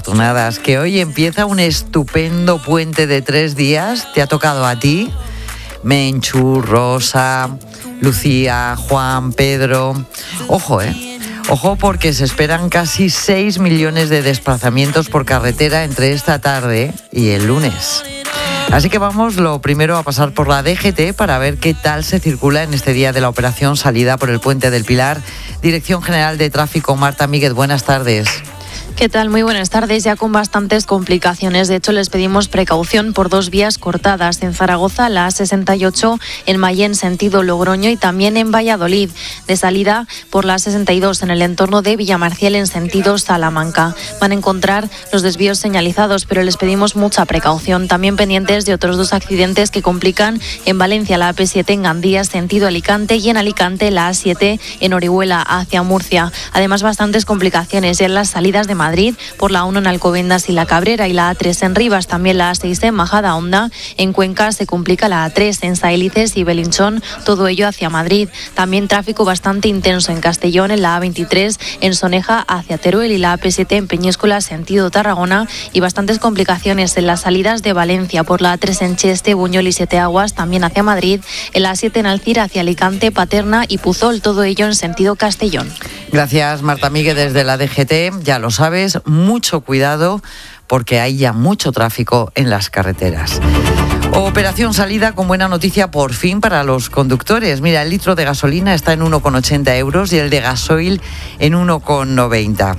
Afortunadas, que hoy empieza un estupendo puente de 3 días. ¿Te ha tocado a ti? Menchu, Rosa, Lucía, Juan, Pedro. Ojo, Ojo, porque se esperan casi 6 millones de desplazamientos por carretera entre esta tarde y el lunes. Así que vamos lo primero a pasar por la DGT para ver qué tal se circula en este día de la operación salida por el Puente del Pilar. Dirección General de Tráfico, Marta Míguez, buenas tardes. ¿Qué tal? Muy buenas tardes. Ya con bastantes complicaciones. De hecho, les pedimos precaución por 2 vías cortadas. En Zaragoza, la A68, en Mayén, sentido Logroño, y también en Valladolid. De salida por la A62, en el entorno de Villamarcial, en sentido Salamanca. Van a encontrar los desvíos señalizados, pero les pedimos mucha precaución. También pendientes de otros 2 accidentes que complican en Valencia, la AP7 en Gandía, sentido Alicante, y en Alicante, la A7 en Orihuela, hacia Murcia. Además, bastantes complicaciones en las salidas de Madrid, por la 1 en Alcobendas y La Cabrera, y la A3 en Rivas, también la A6 en Majada Honda. En Cuenca se complica la A3 en Saélices y Belinchón, todo ello hacia Madrid. También tráfico bastante intenso en Castellón, en la A23 en Soneja hacia Teruel, y la AP7 en Peñíscola, sentido Tarragona, y bastantes complicaciones en las salidas de Valencia, por la A3 en Cheste, Buñol y Siete Aguas, también hacia Madrid, en la A7 en Alcira hacia Alicante, Paterna y Puzol, todo ello en sentido Castellón. Gracias, Marta Míguez, desde la DGT. Ya lo sabes, mucho cuidado porque hay ya mucho tráfico en las carreteras. Operación salida con buena noticia por fin para los conductores. Mira, el litro de gasolina está en 1,80 euros y el de gasoil en 1,90.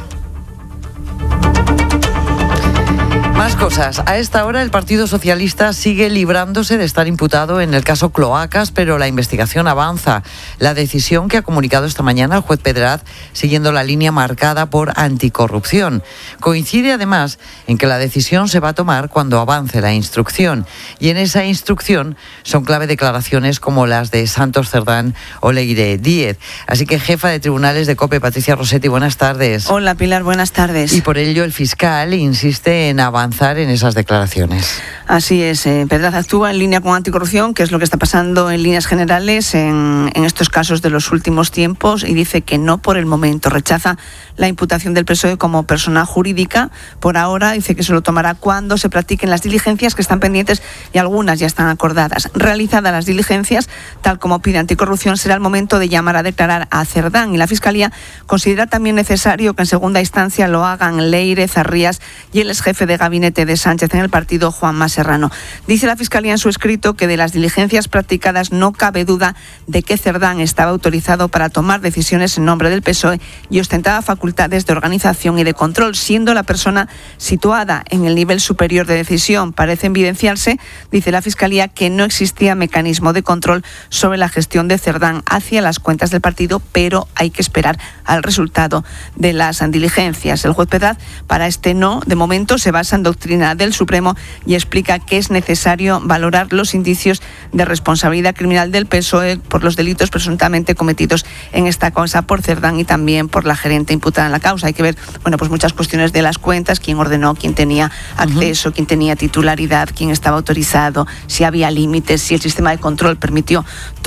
Más cosas. A esta hora el Partido Socialista sigue librándose de estar imputado en el caso Cloacas, pero la investigación avanza. La decisión que ha comunicado esta mañana el juez Pedraz, siguiendo la línea marcada por anticorrupción. Coincide además en que la decisión se va a tomar cuando avance la instrucción. Y en esa instrucción son clave declaraciones como las de Santos Cerdán o Leire Díez. Así que, jefa de tribunales de COPE, Patricia Rossetti, buenas tardes. Hola, Pilar, buenas tardes. Y por ello el fiscal insiste en avanzar en esas declaraciones. Así es, Pedraz actúa en línea con anticorrupción, que es lo que está pasando en líneas generales en estos casos de los últimos tiempos, y dice que no por el momento. Rechaza la imputación del PSOE como persona jurídica. Por ahora dice que se lo tomará cuando se practiquen las diligencias que están pendientes, y algunas ya están acordadas. Realizadas las diligencias, tal como pide anticorrupción, será el momento de llamar a declarar a Cerdán, y la Fiscalía considera también necesario que en segunda instancia lo hagan Leire, Zarrías y el exjefe de gabinete de Sánchez en el partido, Juanma Serrano. Dice la Fiscalía en su escrito que de las diligencias practicadas no cabe duda de que Cerdán estaba autorizado para tomar decisiones en nombre del PSOE y ostentaba facultades de organización y de control, siendo la persona situada en el nivel superior de decisión. Parece evidenciarse, dice la Fiscalía, que no existía mecanismo de control sobre la gestión de Cerdán hacia las cuentas del partido, pero hay que esperar al resultado de las diligencias. El juez Pedraz, para este no, de momento, se basa en doctrina del Supremo y explica que es necesario valorar los indicios de responsabilidad criminal del PSOE por los delitos presuntamente cometidos en esta causa por Cerdán y también por la gerente imputada en la causa. Hay que ver, pues muchas cuestiones de las cuentas, quién ordenó, quién tenía acceso, quién tenía titularidad, quién estaba autorizado, si había límites, si el sistema de control permitió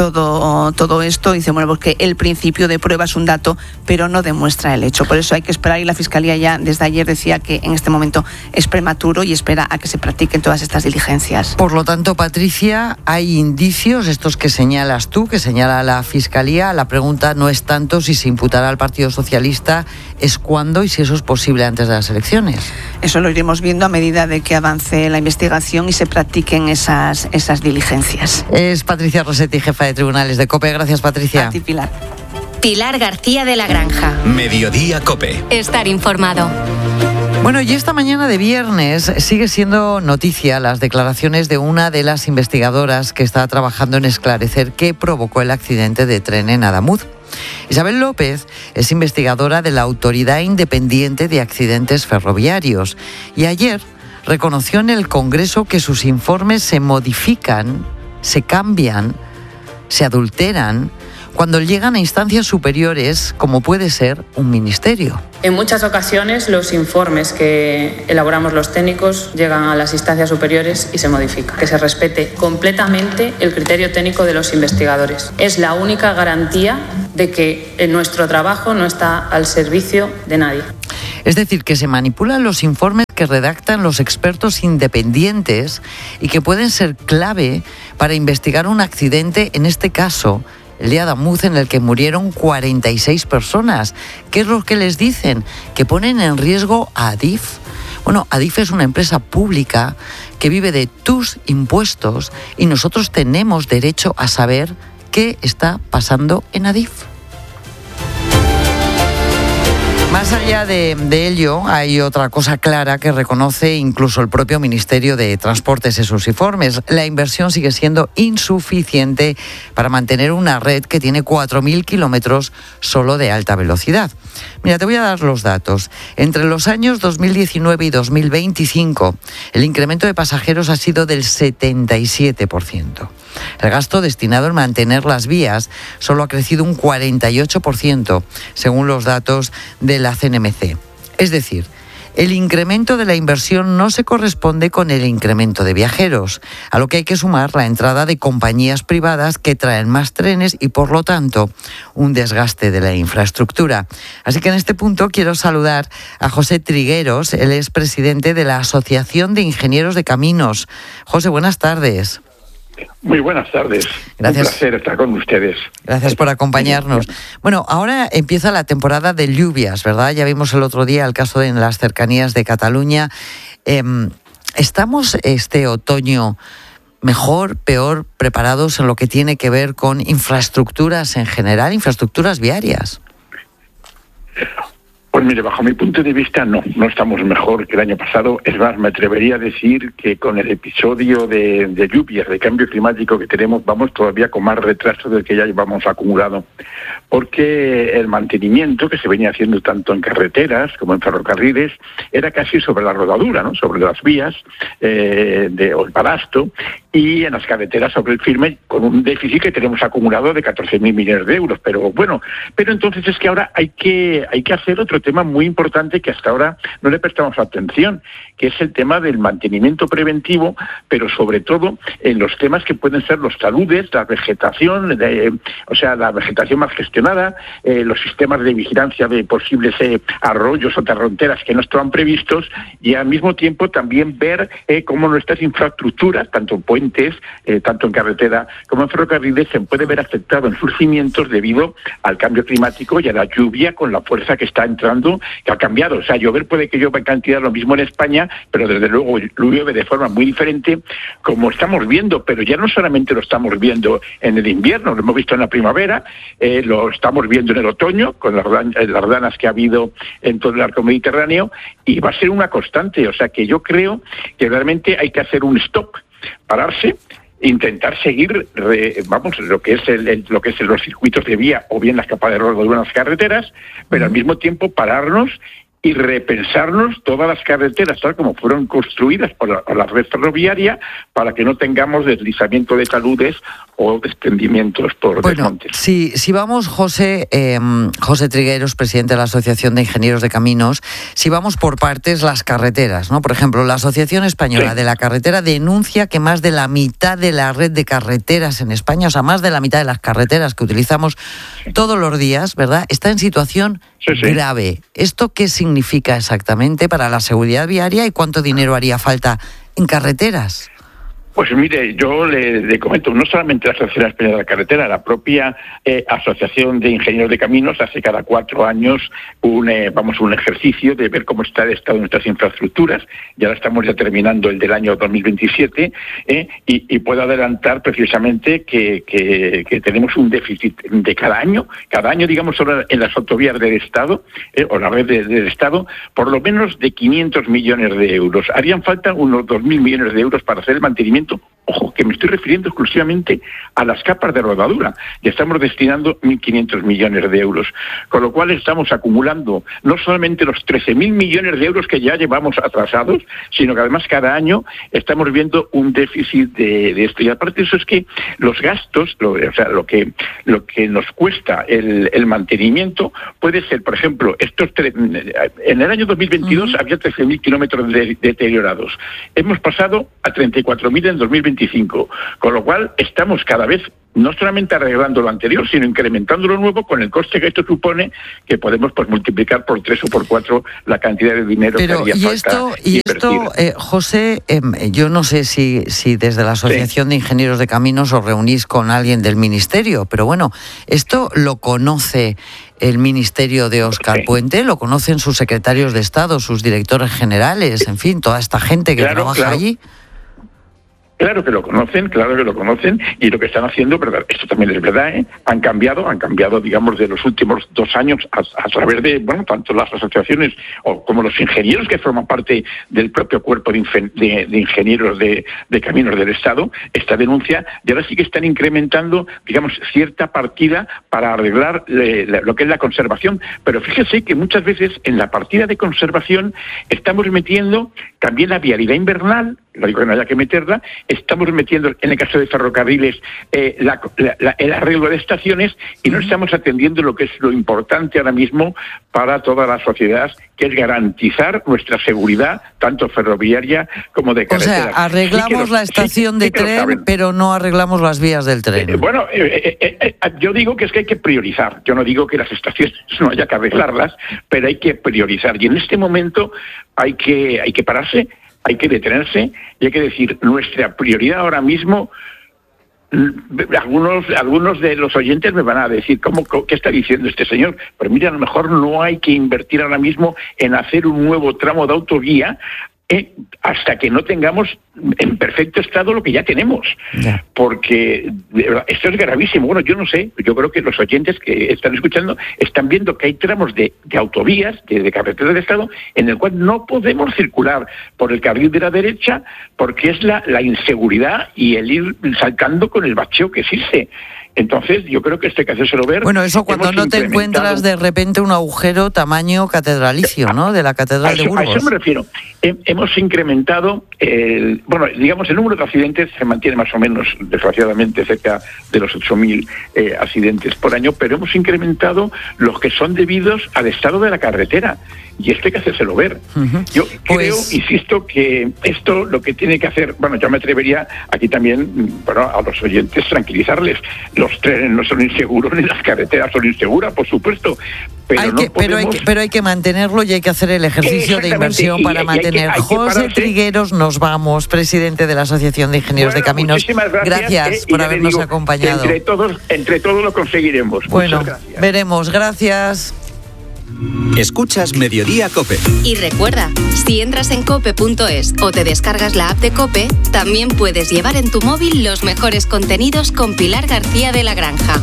todo esto. Dice, porque el principio de prueba es un dato, pero no demuestra el hecho. Por eso hay que esperar, y la Fiscalía ya desde ayer decía que en este momento es prematuro y espera a que se practiquen todas estas diligencias. Por lo tanto, Patricia, hay indicios, estos que señalas tú, que señala la Fiscalía. La pregunta no es tanto si se imputará al Partido Socialista, es cuándo y si eso es posible antes de las elecciones. Eso lo iremos viendo a medida de que avance la investigación y se practiquen esas diligencias. Es Patricia Rossetti, jefa de tribunales de COPE. Gracias, Patricia. A ti, Pilar. Pilar García de la Granja. Mediodía COPE. Estar informado. Bueno, y esta mañana de viernes sigue siendo noticia las declaraciones de una de las investigadoras que está trabajando en esclarecer qué provocó el accidente de tren en Adamuz. Isabel López es investigadora de la Autoridad Independiente de Accidentes Ferroviarios y ayer reconoció en el Congreso que sus informes se modifican, se cambian, se adulteran cuando llegan a instancias superiores, como puede ser un ministerio. En muchas ocasiones los informes que elaboramos los técnicos llegan a las instancias superiores y se modifican. Que se respete completamente el criterio técnico de los investigadores. Es la única garantía de que nuestro trabajo no está al servicio de nadie. Es decir, que se manipulan los informes que redactan los expertos independientes y que pueden ser clave para investigar un accidente, en este caso, el de Adamuz, en el que murieron 46 personas. ¿Qué es lo que les dicen? Que ponen en riesgo a Adif. Bueno, Adif es una empresa pública que vive de tus impuestos y nosotros tenemos derecho a saber qué está pasando en Adif. Más allá de ello, hay otra cosa clara que reconoce incluso el propio Ministerio de Transportes en sus informes. La inversión sigue siendo insuficiente para mantener una red que tiene 4.000 kilómetros solo de alta velocidad. Mira, te voy a dar los datos. Entre los años 2019 y 2025, el incremento de pasajeros ha sido del 77%. El gasto destinado en mantener las vías solo ha crecido un 48%, según los datos de la CNMC. Es decir, el incremento de la inversión no se corresponde con el incremento de viajeros, a lo que hay que sumar la entrada de compañías privadas que traen más trenes y, por lo tanto, un desgaste de la infraestructura. Así que en este punto quiero saludar a José Trigueros, él es presidente de la Asociación de Ingenieros de Caminos. José, buenas tardes. Muy buenas tardes. Gracias. Un placer estar con ustedes. Gracias por acompañarnos. Bueno, ahora empieza la temporada de lluvias, ¿verdad? Ya vimos el otro día el caso en las cercanías de Cataluña. ¿Estamos este otoño mejor, peor preparados en lo que tiene que ver con infraestructuras en general, infraestructuras viarias? Pues mire, bajo mi punto de vista no estamos mejor que el año pasado. Es más, me atrevería a decir que con el episodio de lluvias, de cambio climático que tenemos, vamos todavía con más retraso del que ya llevamos acumulado. Porque el mantenimiento que se venía haciendo tanto en carreteras como en ferrocarriles era casi sobre la rodadura, ¿no? Sobre las vías o el balasto, y en las carreteras sobre el firme, con un déficit que tenemos acumulado de 14.000 millones de euros. Pero entonces es que ahora hay que hacer otro tema muy importante que hasta ahora no le prestamos atención, que es el tema del mantenimiento preventivo, pero sobre todo en los temas que pueden ser los taludes, la vegetación, la vegetación mal gestionada, los sistemas de vigilancia de posibles arroyos o torrenteras que no estaban previstos, y al mismo tiempo también ver cómo nuestras infraestructuras, tanto puentes, tanto en carretera como en ferrocarriles, se puede ver afectado en sus cimientos debido al cambio climático y a la lluvia con la fuerza que está entrando, que ha cambiado. O sea, llover puede que llueva en cantidad lo mismo en España, pero desde luego llueve de forma muy diferente, como estamos viendo, pero ya no solamente lo estamos viendo en el invierno, lo hemos visto en la primavera, lo estamos viendo en el otoño, con las danas que ha habido en todo el arco mediterráneo, y va a ser una constante. O sea que yo creo que realmente hay que hacer un stop, pararse, intentar seguir lo que es los circuitos de vía o bien las capas de rodadura en las carreteras, pero al mismo tiempo pararnos y repensarnos todas las carreteras tal como fueron construidas por la red ferroviaria, para que no tengamos deslizamiento de taludes o desprendimientos por desmontes. Si vamos, José Trigueros, presidente de la Asociación de Ingenieros de Caminos, si vamos por partes, las carreteras, ¿no? Por ejemplo, la Asociación Española de la Carretera denuncia que más de la mitad de la red de carreteras en España, o sea, más de la mitad de las carreteras que utilizamos todos los días, ¿verdad?, está en situación grave. ¿Esto qué significa exactamente para la seguridad viaria y cuánto dinero haría falta en carreteras? Pues mire, yo le comento, no solamente la Asociación Española de la Carretera, la propia Asociación de Ingenieros de Caminos hace cada 4 años un ejercicio de ver cómo está el estado de nuestras infraestructuras. Y ahora estamos ya terminando el del año 2027 y puedo adelantar precisamente que tenemos un déficit de cada año, digamos, solo en las autovías del Estado o la red del Estado, por lo menos de 500 millones de euros. Harían falta unos 2.000 millones de euros para hacer el mantenimiento. Ojo, que me estoy refiriendo exclusivamente a las capas de rodadura. Ya estamos destinando 1.500 millones de euros. Con lo cual estamos acumulando no solamente los 13.000 millones de euros que ya llevamos atrasados, sino que además cada año estamos viendo un déficit de esto. Y aparte de eso es que los gastos, lo que nos cuesta el mantenimiento puede ser, por ejemplo, en el año 2022 había 13.000 kilómetros deteriorados. Hemos pasado a 34.000 en 2023. 2025. Con lo cual estamos cada vez no solamente arreglando lo anterior, sino incrementando lo nuevo con el coste que esto supone, que podemos pues multiplicar por 3 o por 4 la cantidad de dinero que haría falta invertir. José, yo no sé si desde la Asociación de Ingenieros de Caminos os reunís con alguien del Ministerio, pero bueno, esto lo conoce el Ministerio de Óscar Puente, lo conocen sus secretarios de Estado, sus directores generales, en fin, toda esta gente que trabaja allí. Claro que lo conocen, y lo que están haciendo, verdad, esto también es verdad, han cambiado, digamos, de los últimos 2 años a través de, bueno, tanto las asociaciones como los ingenieros que forman parte del propio cuerpo de ingenieros de caminos del Estado, esta denuncia, y ahora sí que están incrementando, digamos, cierta partida para arreglar lo que es la conservación, pero fíjese que muchas veces en la partida de conservación estamos metiendo también la vialidad invernal, no digo que no haya que meterla, estamos metiendo, en el caso de ferrocarriles, el arreglo de estaciones y no estamos atendiendo lo que es lo importante ahora mismo para toda la sociedad, que es garantizar nuestra seguridad, tanto ferroviaria como de carretera. O sea, arreglamos la estación de tren, pero no arreglamos las vías del tren. Yo digo que es que hay que priorizar. Yo no digo que las estaciones no haya que arreglarlas, pero hay que priorizar. Y en este momento hay que pararse, hay que detenerse y hay que decir, nuestra prioridad ahora mismo, algunos de los oyentes me van a decir, ¿qué está diciendo este señor? Pero mira, a lo mejor no hay que invertir ahora mismo en hacer un nuevo tramo de autovía hasta que no tengamos en perfecto estado lo que ya tenemos. Ya. Porque de verdad, esto es gravísimo. Bueno, yo no sé, yo creo que los oyentes que están escuchando están viendo que hay tramos de autovías, de carreteras de Estado, en el cual no podemos circular por el carril de la derecha porque es la inseguridad y el ir saltando con el bacheo que existe. Entonces, yo creo que esto hay que hacérselo ver. Bueno, eso cuando no te encuentras de repente un agujero tamaño catedralicio, ¿no? De la Catedral de Burgos. A eso me refiero. Hemos incrementado, el número de accidentes se mantiene más o menos, desgraciadamente, cerca de los 8.000 accidentes por año, pero hemos incrementado los que son debidos al estado de la carretera. Y esto hay que hacérselo ver. Uh-huh. Yo creo, insisto, que esto lo que tiene que hacer, yo me atrevería aquí también, a los oyentes tranquilizarles. Los trenes no son inseguros ni las carreteras son inseguras, por supuesto. Pero hay que mantenerlo y hay que hacer el ejercicio de inversión para mantener. José Trigueros, nos vamos, presidente de la Asociación de Ingenieros de Caminos. Gracias por habernos acompañado. Entre todos lo conseguiremos. Bueno, veremos. Gracias. Escuchas Mediodía COPE. Y recuerda, si entras en cope.es o te descargas la app de COPE, también puedes llevar en tu móvil los mejores contenidos con Pilar García de la Granja.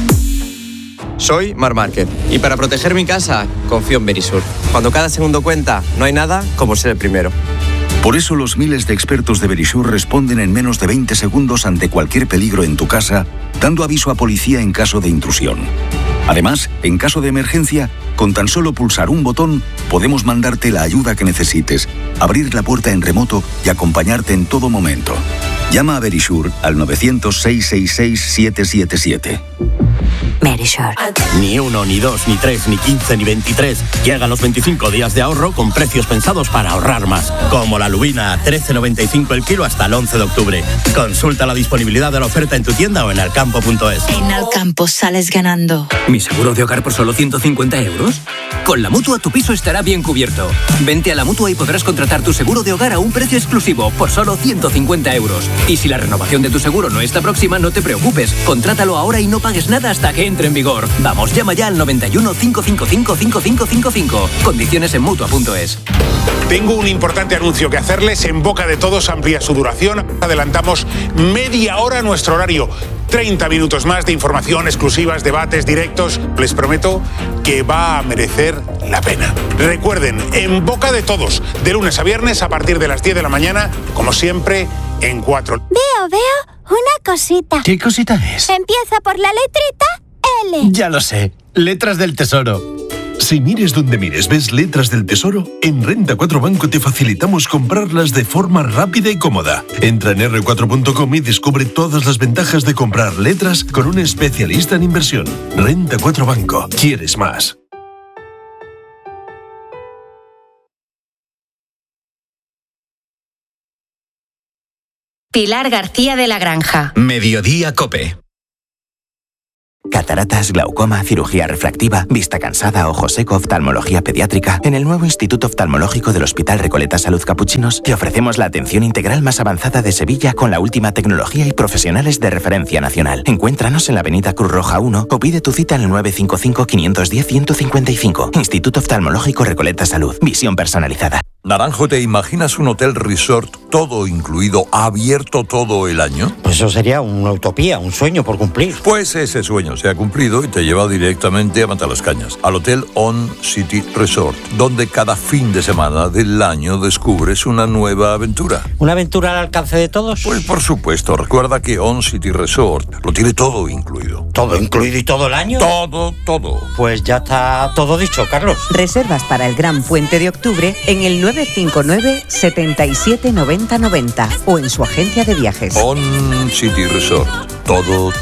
Soy Marc Márquez y para proteger mi casa confío en Verisur. Cuando cada segundo cuenta, no hay nada como ser el primero. Por eso los miles de expertos de Verisur responden en menos de 20 segundos ante cualquier peligro en tu casa, dando aviso a policía en caso de intrusión. Además, en caso de emergencia, con tan solo pulsar un botón, podemos mandarte la ayuda que necesites, abrir la puerta en remoto y acompañarte en todo momento. Llama a Verisur al 900-666-777. Verisur. Ni 1, ni 2, ni 3, ni 15, ni 23. Llegan los 25 días de ahorro con precios pensados para ahorrar más. Como la lubina a 13,95 el kilo hasta el 11 de octubre. Consulta la disponibilidad de la oferta en tu tienda o en alcampo.es. En Alcampo sales ganando. ¿Mi seguro de hogar por solo 150 euros? Con la Mutua tu piso estará bien cubierto. Vente a la Mutua y podrás contratar tu seguro de hogar a un precio exclusivo por solo 150 euros. Y si la renovación de tu seguro no está próxima, no te preocupes. Contrátalo ahora y no pagues nada hasta que entre en vigor. Vamos, llama ya al 91 555 5555. Condiciones en Mutua.es. Tengo un importante anuncio que hacerles. En boca de todos amplía su duración. Adelantamos media hora nuestro horario. 30 minutos más de información, exclusivas, debates, directos. Les prometo que va a merecer la pena. Recuerden, en boca de todos, de lunes a viernes a partir de las 10 de la mañana, como siempre, en 4. Veo una cosita. ¿Qué cosita es? Empieza por la letrita L. Ya lo sé, letras del tesoro. Si mires donde mires ves letras del tesoro, en Renta 4 Banco te facilitamos comprarlas de forma rápida y cómoda. Entra en r4.com y descubre todas las ventajas de comprar letras con un especialista en inversión. Renta 4 Banco. ¿Quieres más? Pilar García de la Granja. Mediodía COPE. Cataratas, glaucoma, cirugía refractiva, vista cansada, ojo seco, oftalmología pediátrica. En el nuevo Instituto Oftalmológico del Hospital Recoleta Salud Capuchinos te ofrecemos la atención integral más avanzada de Sevilla con la última tecnología y profesionales de referencia nacional. Encuéntranos en la avenida Cruz Roja 1 o pide tu cita en el 955-510-155. Instituto Oftalmológico Recoleta Salud. Visión personalizada. Naranjo, ¿te imaginas un hotel resort todo incluido, abierto todo el año? Pues eso sería una utopía, un sueño por cumplir. Pues ese sueño se ha cumplido y te lleva directamente a Matalascañas, al Hotel On City Resort, donde cada fin de semana del año descubres una nueva aventura. ¿Una aventura al alcance de todos? Pues por supuesto, recuerda que On City Resort lo tiene todo incluido. ¿Todo incluido y todo el año? Todo. Pues ya está todo dicho, Carlos. Reservas para el Gran Puente de Octubre en el 959 77 90 90 o en su agencia de viajes. On City Resort. Todo.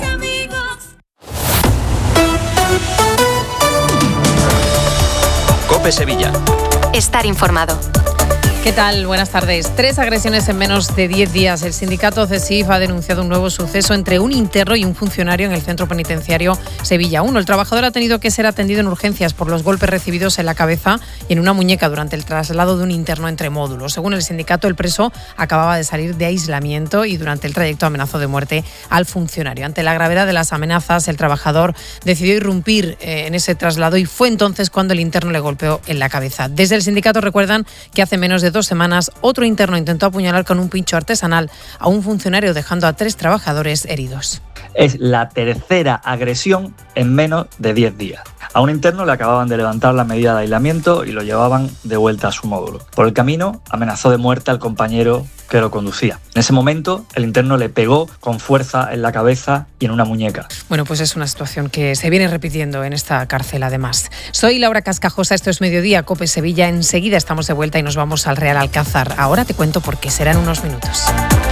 COPE Sevilla. Estar informado. ¿Qué tal? Buenas tardes. 3 agresiones en menos de 10 días. El sindicato CESIF ha denunciado un nuevo suceso entre un interno y un funcionario en el centro penitenciario Sevilla 1. El trabajador ha tenido que ser atendido en urgencias por los golpes recibidos en la cabeza y en una muñeca durante el traslado de un interno entre módulos. Según el sindicato, el preso acababa de salir de aislamiento y durante el trayecto amenazó de muerte al funcionario. Ante la gravedad de las amenazas, el trabajador decidió irrumpir en ese traslado y fue entonces cuando el interno le golpeó en la cabeza. Desde el sindicato recuerdan que hace menos de 2 semanas, otro interno intentó apuñalar con un pincho artesanal a un funcionario, dejando a 3 trabajadores heridos. Es la tercera agresión en menos de 10 días. A un interno le acababan de levantar la medida de aislamiento y lo llevaban de vuelta a su módulo. Por el camino, amenazó de muerte al compañero que lo conducía. En ese momento, el interno le pegó con fuerza en la cabeza y en una muñeca. Bueno, pues es una situación que se viene repitiendo en esta cárcel además. Soy Laura Cascajosa, esto es Mediodía, COPE Sevilla. Enseguida estamos de vuelta y nos vamos al Real Alcázar. Ahora te cuento por qué, será en unos minutos.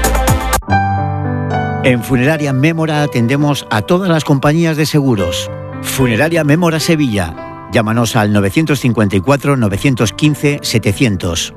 En Funeraria Mémora atendemos a todas las compañías de seguros. Funeraria Mémora Sevilla. Llámanos al 954 915 700.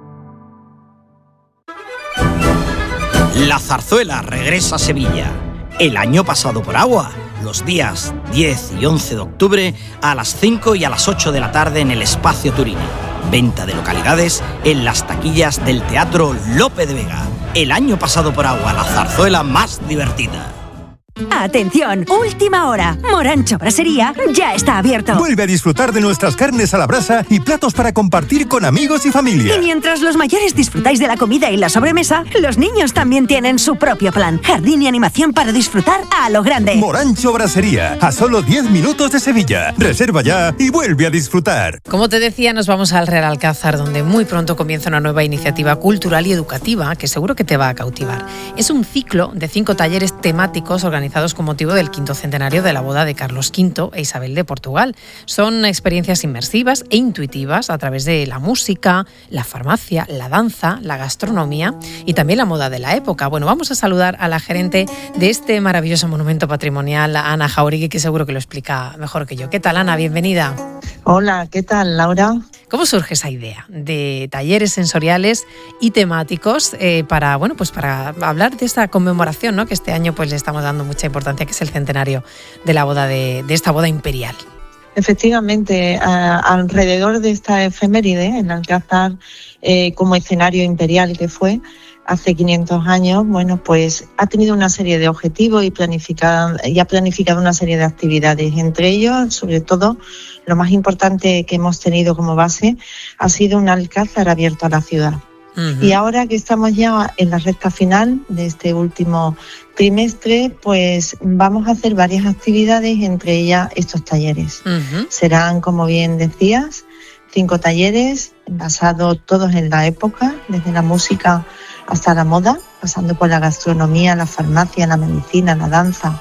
La zarzuela regresa a Sevilla. El año pasado por agua. Los días 10 y 11 de octubre a las 5 y a las 8 de la tarde en el Espacio Turini. Venta de localidades en las taquillas del Teatro Lope de Vega. El año pasado por agua, la zarzuela más divertida. ¡Atención! ¡Última hora! Morancho Brasería ya está abierto. Vuelve a disfrutar de nuestras carnes a la brasa y platos para compartir con amigos y familia. Y mientras los mayores disfrutáis de la comida y la sobremesa, los niños también tienen su propio plan. Jardín y animación para disfrutar a lo grande. Morancho Brasería, a solo 10 minutos de Sevilla. Reserva ya y vuelve a disfrutar. Como te decía, nos vamos al Real Alcázar, donde muy pronto comienza una nueva iniciativa cultural y educativa que seguro que te va a cautivar. Es un ciclo de 5 talleres temáticos organizados con motivo del 5º centenario de la boda de Carlos V e Isabel de Portugal. Son experiencias inmersivas e intuitivas a través de la música, la farmacia, la danza, la gastronomía y también la moda de la época. Bueno, vamos a saludar a la gerente de este maravilloso monumento patrimonial, Ana Jauregui, que seguro que lo explica mejor que yo. ¿Qué tal, Ana? Bienvenida. Hola, ¿qué tal, Laura? ¿Cómo surge esa idea de talleres sensoriales y temáticos para hablar de esta conmemoración, ¿no? Que este año pues le estamos dando mucha importancia, que es el centenario de la boda de esta boda imperial? Efectivamente, alrededor de esta efeméride, el Alcázar como escenario imperial que fue hace 500 años, bueno, pues ha tenido una serie de objetivos y ha planificado una serie de actividades. Entre ellos, sobre todo, lo más importante que hemos tenido como base ha sido un Alcázar abierto a la ciudad. Uh-huh. Y ahora que estamos ya en la recta final de este último trimestre, pues vamos a hacer varias actividades, entre ellas estos talleres. Uh-huh. Serán, como bien decías, 5 talleres basados todos en la época, desde la música hasta la moda, pasando por la gastronomía, la farmacia, la medicina, la danza.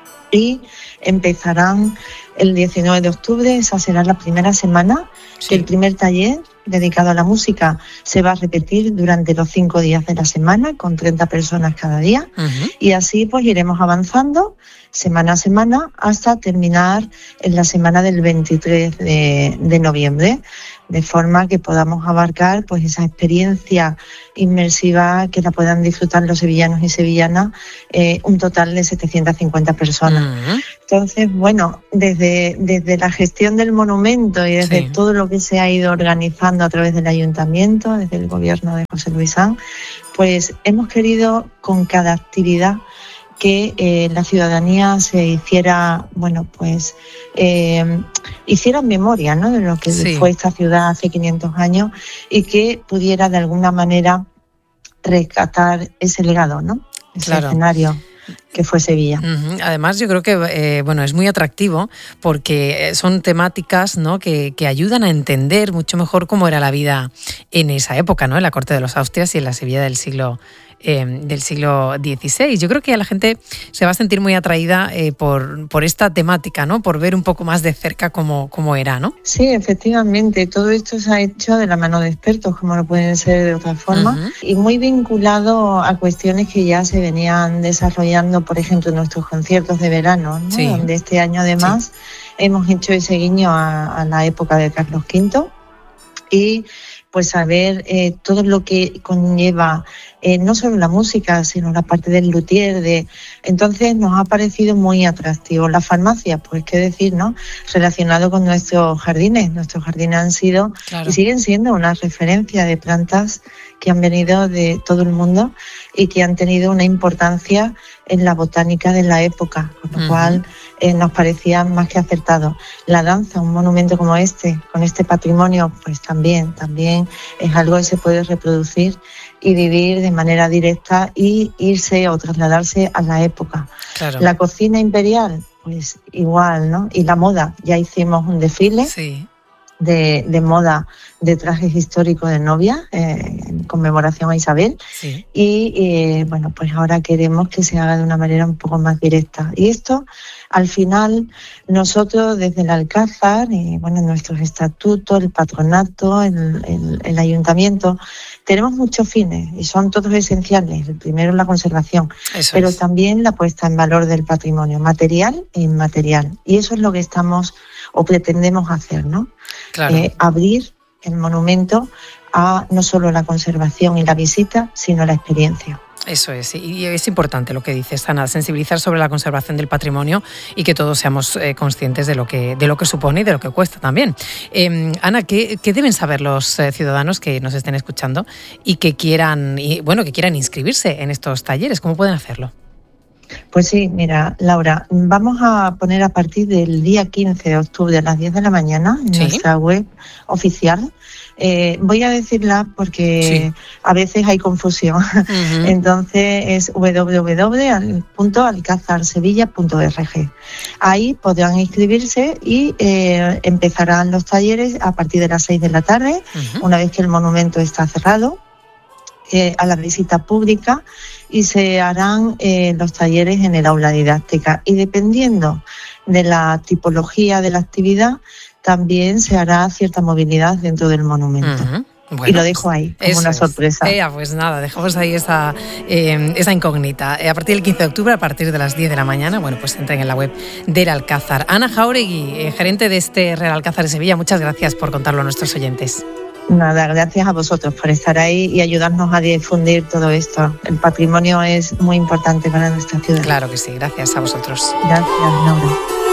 Y empezarán el 19 de octubre, esa será la primera semana, sí. El primer taller dedicado a la música se va a repetir durante los 5 días de la semana, con 30 personas cada día, y así pues iremos avanzando semana a semana hasta terminar en la semana del 23 de noviembre, de forma que podamos abarcar pues esa experiencia inmersiva que la puedan disfrutar los sevillanos y sevillanas, un total de 750 personas. Entonces, bueno, desde la gestión del monumento y desde todo lo que se ha ido organizando a través del ayuntamiento, desde el gobierno de José Luis Sanz, pues hemos querido con cada actividad que la ciudadanía se hiciera, bueno, pues hiciera memoria, ¿no?, de lo que fue esta ciudad hace 500 años y que pudiera de alguna manera rescatar ese legado, ¿no?, ese escenario que fue Sevilla. Además, yo creo que bueno, es muy atractivo porque son temáticas, ¿no?, que ayudan a entender mucho mejor cómo era la vida en esa época, ¿no?, en la corte de los Austrias y en la Sevilla del siglo XVI. Yo creo que la gente se va a sentir muy atraída por esta temática, ¿no?, por ver un poco más de cerca cómo era, ¿no? Sí, efectivamente. Todo esto se ha hecho de la mano de expertos, como no pueden ser de otra forma, y muy vinculado a cuestiones que ya se venían desarrollando, por ejemplo, en nuestros conciertos de verano, ¿no?, donde este año además hemos hecho ese guiño a la época de Carlos V y pues saber todo lo que conlleva no solo la música, sino la parte del luthier. Entonces nos ha parecido muy atractivo. La farmacia, pues qué decir, ¿no?, relacionado con nuestros jardines. Nuestros jardines han sido y siguen siendo una referencia de plantas que han venido de todo el mundo y que han tenido una importancia en la botánica de la época, con lo cual nos parecía más que acertado. La danza, un monumento como este, con este patrimonio, pues también es algo que se puede reproducir y vivir de manera directa y irse o trasladarse a la época. La cocina imperial, pues igual, ¿no? Y la moda, ya hicimos un desfile de moda de trajes históricos de novia en conmemoración a Isabel y bueno, pues ahora queremos que se haga de una manera un poco más directa. Y esto, al final, nosotros desde el Alcázar, bueno, nuestros estatutos, el patronato, el ayuntamiento, tenemos muchos fines y son todos esenciales. El primero es la conservación, pero también la puesta en valor del patrimonio material e inmaterial. Y eso es lo que estamos o pretendemos hacer, ¿no? Abrir el monumento a no solo la conservación y la visita, sino la experiencia. Eso es, y es importante lo que dices, Ana, sensibilizar sobre la conservación del patrimonio y que todos seamos conscientes de lo que supone y de lo que cuesta también. Ana, ¿qué deben saber los ciudadanos que nos estén escuchando y que quieran inscribirse en estos talleres? ¿Cómo pueden hacerlo? Pues sí, mira, Laura, vamos a poner a partir del día 15 de octubre a las 10 de la mañana en nuestra web oficial. Voy a decirla porque a veces hay confusión. Entonces es www.alcazarsevilla.org. Ahí podrán inscribirse y empezarán los talleres a partir de las 6 de la tarde, una vez que el monumento está cerrado, a la visita pública, y se harán los talleres en el aula didáctica. Y dependiendo de la tipología de la actividad, también se hará cierta movilidad dentro del monumento. Bueno, y lo dejo ahí, como una sorpresa. Pues nada, dejamos ahí esa incógnita. A partir del 15 de octubre, a partir de las 10 de la mañana, bueno, pues entren en la web del Alcázar. Ana Jáuregui, gerente de este Real Alcázar de Sevilla, muchas gracias por contarlo a nuestros oyentes. Nada, gracias a vosotros por estar ahí y ayudarnos a difundir todo esto. El patrimonio es muy importante para nuestra ciudad. Claro que sí, gracias a vosotros. Gracias, Laura.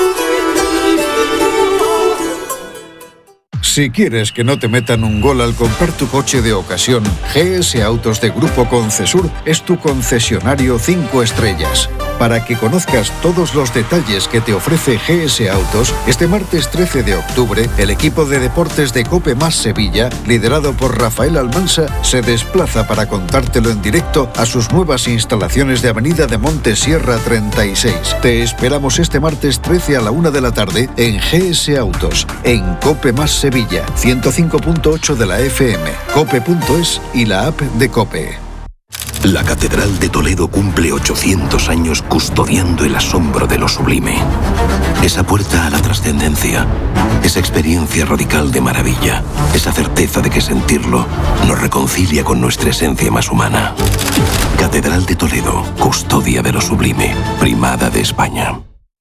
Si quieres que no te metan un gol al comprar tu coche de ocasión, GS Autos de Grupo Concesur es tu concesionario 5 estrellas. Para que conozcas todos los detalles que te ofrece GS Autos, este martes 13 de octubre, el equipo de deportes de COPE Más Sevilla, liderado por Rafael Almansa, se desplaza para contártelo en directo a sus nuevas instalaciones de Avenida de Monte Sierra 36. Te esperamos este martes 13 a la 1 de la tarde en GS Autos, en COPE Más Sevilla, 105.8 de la FM, cope.es y la app de COPE. La Catedral de Toledo cumple 800 años custodiando el asombro de lo sublime. Esa puerta a la trascendencia, esa experiencia radical de maravilla, esa certeza de que sentirlo nos reconcilia con nuestra esencia más humana. Catedral de Toledo, custodia de lo sublime, primada de España.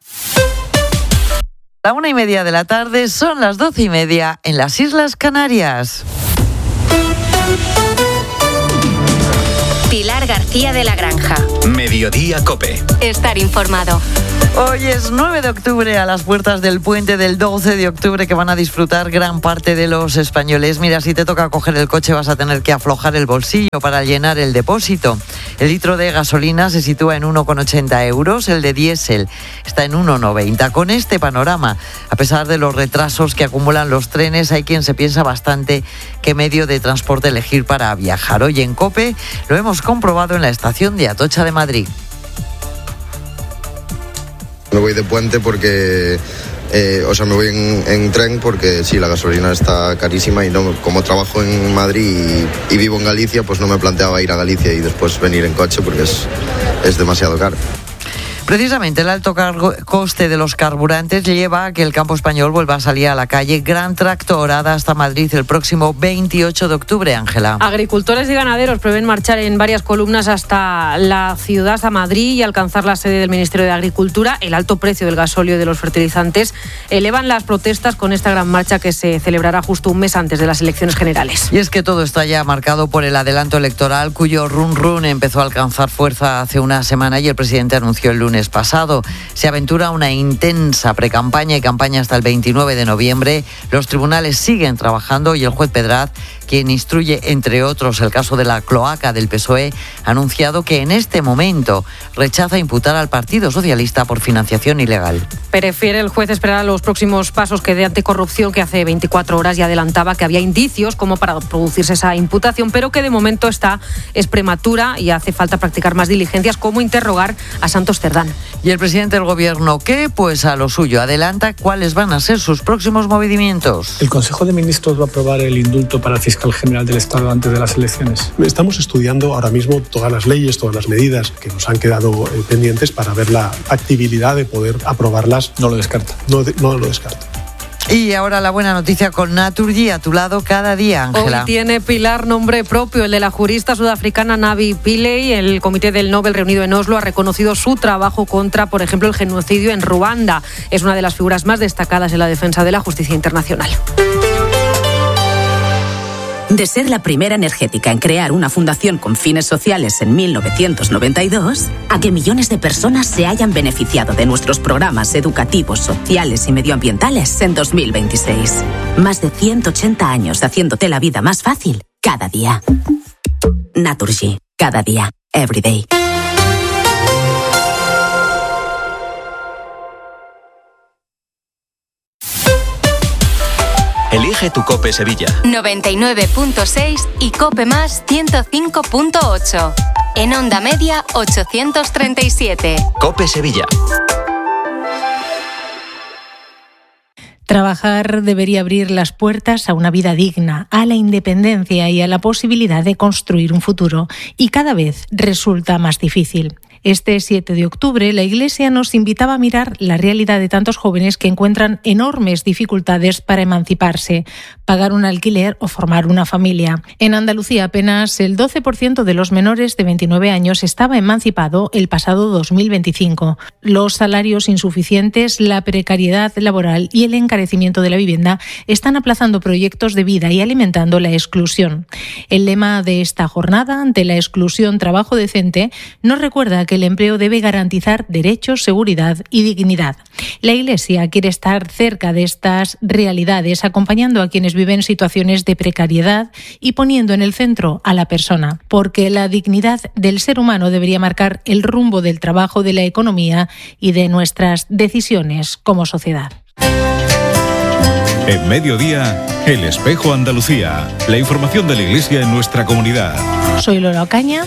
La 1:30 de la tarde, son las 12:30 en las Islas Canarias. Pilar García de la Granja. Mediodía COPE. Estar informado. Hoy es 9 de octubre, a las puertas del puente del 12 de octubre que van a disfrutar gran parte de los españoles. Mira, si te toca coger el coche vas a tener que aflojar el bolsillo para llenar el depósito. El litro de gasolina se sitúa en 1,80 euros, el de diésel está en 1,90. Con este panorama, a pesar de los retrasos que acumulan los trenes, hay quien se piensa bastante qué medio de transporte elegir para viajar. Hoy en COPE lo hemos comprobado en la estación de Atocha de Madrid. Me voy de puente porque, me voy en tren porque sí, la gasolina está carísima y no, como trabajo en Madrid y vivo en Galicia, pues no me planteaba ir a Galicia y después venir en coche porque es demasiado caro. Precisamente el alto coste de los carburantes lleva a que el campo español vuelva a salir a la calle. Gran tractorada hasta Madrid el próximo 28 de octubre, Ángela. Agricultores y ganaderos prevén marchar en varias columnas hasta la ciudad, hasta Madrid, y alcanzar la sede del Ministerio de Agricultura. El alto precio del gasóleo y de los fertilizantes elevan las protestas con esta gran marcha que se celebrará justo un mes antes de las elecciones generales. Y es que todo está ya marcado por el adelanto electoral, cuyo run empezó a alcanzar fuerza hace una semana y el presidente anunció el lunes pasado. Se aventura una intensa precampaña y campaña hasta el 29 de noviembre. Los tribunales siguen trabajando y el juez Pedraz, quien instruye, entre otros, el caso de la cloaca del PSOE, ha anunciado que en este momento rechaza imputar al Partido Socialista por financiación ilegal. Prefiere el juez esperar a los próximos pasos que dé Anticorrupción, que hace 24 horas ya adelantaba que había indicios como para producirse esa imputación, pero que de momento es prematura y hace falta practicar más diligencias, como interrogar a Santos Cerdán. Y el presidente del Gobierno, ¿qué? Pues a lo suyo. Adelanta cuáles van a ser sus próximos movimientos. El Consejo de Ministros va a aprobar el indulto para el fiscal general del Estado antes de las elecciones. Estamos estudiando ahora mismo todas las leyes, todas las medidas que nos han quedado pendientes para ver la factibilidad de poder aprobarlas. No lo descarto. No lo descarto. Y ahora la buena noticia con Naturgy, a tu lado cada día, Ángela. Hoy tiene Pilar nombre propio, el de la jurista sudafricana Navi Pillay. El Comité del Nobel reunido en Oslo ha reconocido su trabajo contra, por ejemplo, el genocidio en Ruanda. Es una de las figuras más destacadas en la defensa de la justicia internacional. De ser la primera energética en crear una fundación con fines sociales en 1992, a que millones de personas se hayan beneficiado de nuestros programas educativos, sociales y medioambientales en 2026. Más de 180 años haciéndote la vida más fácil cada día. Naturgy, cada día, every day. Elige tu COPE Sevilla. 99.6 y COPE Más 105.8. En onda media 837. COPE Sevilla. Trabajar debería abrir las puertas a una vida digna, a la independencia y a la posibilidad de construir un futuro. Y cada vez resulta más difícil. Este 7 de octubre, la Iglesia nos invitaba a mirar la realidad de tantos jóvenes que encuentran enormes dificultades para emanciparse, pagar un alquiler o formar una familia. En Andalucía, apenas el 12% de los menores de 29 años estaba emancipado el pasado 2025. Los salarios insuficientes, la precariedad laboral y el encarecimiento de la vivienda están aplazando proyectos de vida y alimentando la exclusión. El lema de esta jornada, ante la exclusión, trabajo decente, nos recuerda que el empleo debe garantizar derechos, seguridad y dignidad. La Iglesia quiere estar cerca de estas realidades, acompañando a quienes viven situaciones de precariedad y poniendo en el centro a la persona, porque la dignidad del ser humano debería marcar el rumbo del trabajo, de la economía y de nuestras decisiones como sociedad. En Mediodía, El Espejo Andalucía. La información de la Iglesia en nuestra comunidad. Soy Lola Ocaña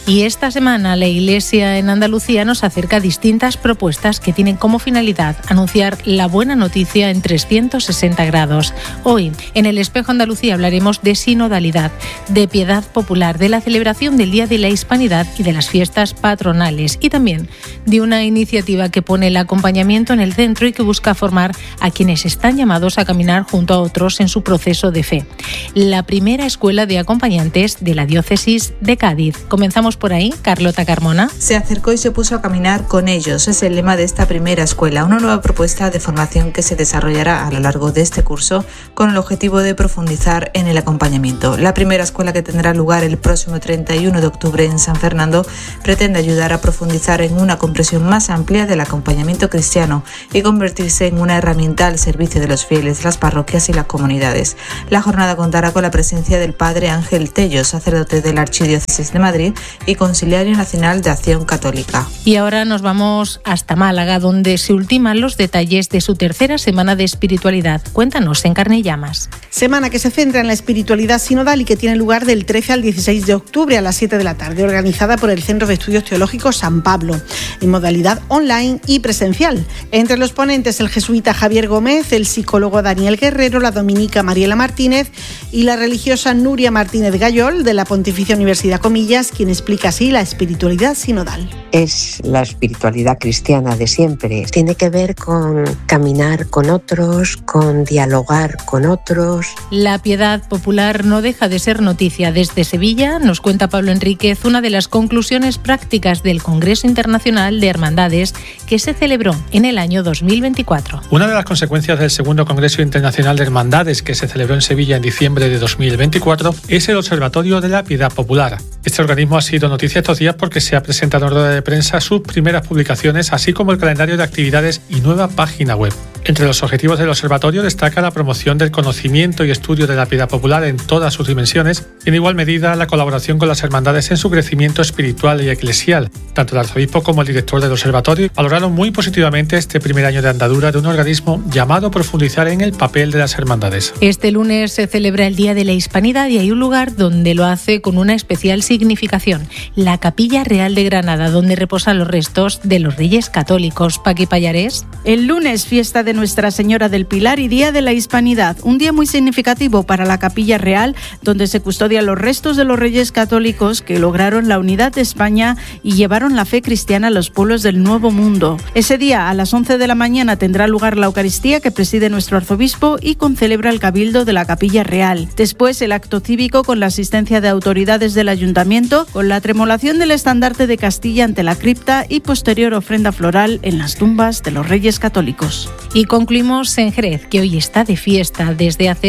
Y esta semana la Iglesia en Andalucía nos acerca distintas propuestas que tienen como finalidad anunciar la buena noticia en 360 grados. Hoy, en El Espejo Andalucía, hablaremos de sinodalidad, de piedad popular, de la celebración del Día de la Hispanidad y de las fiestas patronales, y también de una iniciativa que pone el acompañamiento en el centro y que busca formar a quienes están llamados a caminar junto a otros en su proceso de fe. La primera escuela de acompañantes de la diócesis de Cádiz. Comenzamos por ahí, Carlota Carmona. Se acercó y se puso a caminar con ellos. Es el lema de esta primera escuela, una nueva propuesta de formación que se desarrollará a lo largo de este curso con el objetivo de profundizar en el acompañamiento. La primera escuela, que tendrá lugar el próximo 31 de octubre en San Fernando, pretende ayudar a profundizar en una comprensión más amplia del acompañamiento cristiano y convertirse en una herramienta al servicio de los fieles, las parroquias y las comunidades. La jornada contará con la presencia del padre Ángel Tello, sacerdote de la Archidiócesis de Madrid y Conciliario Nacional de Acción Católica. Y ahora nos vamos hasta Málaga, donde se ultiman los detalles de su tercera semana de espiritualidad. Cuéntanos en Carne y Llamas. Semana que se centra en la espiritualidad sinodal y que tiene lugar del 13 al 16 de octubre a las 7 de la tarde, organizada por el Centro de Estudios Teológicos San Pablo, en modalidad online y presencial. Entre los ponentes, el jesuita Javier Gómez, el psicólogo Daniel Guerrero, la dominica Mariela Martínez y la religiosa Nuria Martínez Gayol, de la Pontificia Universidad Comillas, quien explica así la espiritualidad sinodal. Es la espiritualidad cristiana de siempre. Tiene que ver con caminar con otros, con dialogar con otros. La piedad popular no deja de ser noticia. Desde Sevilla nos cuenta Pablo Enríquez una de las conclusiones prácticas del Congreso Internacional de Hermandades que se celebró en el año 2024. Una de las consecuencias del segundo Congreso Internacional de Hermandades, que se celebró en Sevilla en diciembre de 2024, es el Observatorio de la Piedad Popular. Este organismo ha sido noticia estos días porque se ha presentado en rueda de prensa sus primeras publicaciones, así como el calendario de actividades y nueva página web. Entre los objetivos del observatorio destaca la promoción del conocimiento y estudio de la piedad popular en todas sus dimensiones y, en igual medida, la colaboración con las hermandades en su crecimiento espiritual y eclesial. Tanto el arzobispo como el director del observatorio valoraron muy positivamente este primer año de andadura de un organismo llamado a profundizar en el papel de las hermandades. Este lunes se celebra el Día de la Hispanidad y hay un lugar donde lo hace con una especial significación: la Capilla Real de Granada, donde reposan los restos de los Reyes Católicos. Paqui Pallarés. El lunes, fiesta de Nuestra Señora del Pilar y Día de la Hispanidad, un día muy significativo para la Capilla Real, donde se custodian los restos de los Reyes Católicos que lograron la unidad de España y llevaron la fe cristiana a los pueblos del Nuevo Mundo. Ese día, a las 11 de la mañana, tendrá lugar la Eucaristía que preside nuestro arzobispo y concelebra el Cabildo de la Capilla Real. Después, el acto cívico con la asistencia de autoridades del Ayuntamiento, con la tremolación del estandarte de Castilla ante la cripta y posterior ofrenda floral en las tumbas de los Reyes Católicos. Y concluimos en Jerez, que hoy está de fiesta. Desde hace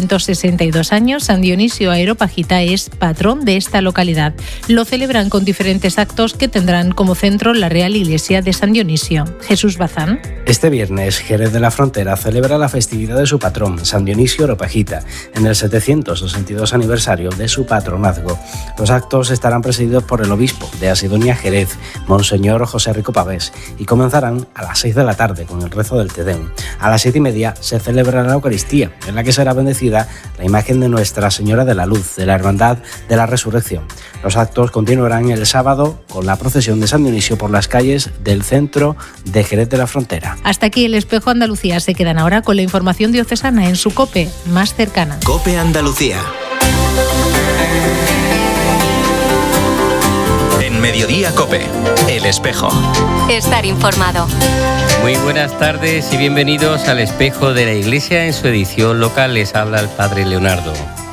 762 años, San Dionisio Areopagita es patrón de esta localidad. Lo celebran con diferentes actos que tendrán como centro la Real Iglesia de San Dionisio. Jesús Bazán. Este viernes, Jerez de la Frontera celebra la festividad de su patrón, San Dionisio Areopagita, en el 762 aniversario de su patronazgo. Los actos estarán presididos por el obispo de Asidonia Jerez, Monseñor José Rico Pavés, y comenzarán a las 6 de la tarde con el rezo del Te Deum. A las 7:30 se celebra la Eucaristía, en la que será bendecida la imagen de Nuestra Señora de la Luz, de la Hermandad de la Resurrección. Los actos continuarán el sábado con la procesión de San Dionisio por las calles del centro de Jerez de la Frontera. Hasta aquí El Espejo Andalucía. Se quedan ahora con la información diocesana en su COPE más cercana. COPE Andalucía. En Mediodía COPE, El Espejo. Estar informado. Muy buenas tardes y bienvenidos al Espejo de la Iglesia en su edición local. Les habla el Padre Leonardo.